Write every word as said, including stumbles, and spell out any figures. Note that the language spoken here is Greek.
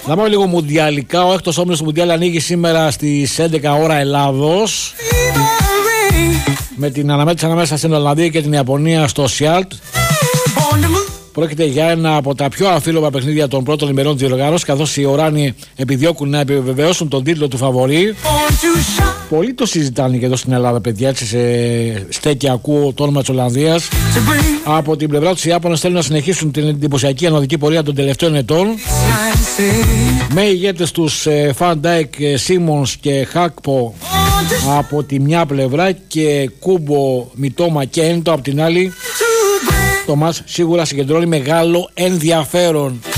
Να πάμε λίγο μουντιαλικά. Ο έκτος όμιλος του Μουντιάλ ανοίγει σήμερα στις έντεκα ώρα Ελλάδος, με την αναμέτρηση ανάμεσα στην Ολλανδία και την Ιαπωνία στο Σιάλτ. Πρόκειται για ένα από τα πιο αμφίλογα παιχνίδια των πρώτων ημερών της διοργάνωσης, καθώς οι Οράνοι επιδιώκουν να επιβεβαιώσουν τον τίτλο του φαβορί. Πολλοί το συζητάνε και εδώ στην Ελλάδα, παιδιά, έτσι σε στέκια ακούω το όνομα της Ολλανδίας. Από την πλευρά τους οι Ιάπωνες θέλουν να συνεχίσουν την εντυπωσιακή ανωδική πορεία των τελευταίων ετών, με ηγέτες τους Φαν Ντάικ, Σίμονς και Χάκπο από τη μια πλευρά και Κούμπο, Μιτόμα και Έντο από την άλλη. Το μας σίγουρα συγκεντρώνει μεγάλο ενδιαφέρον.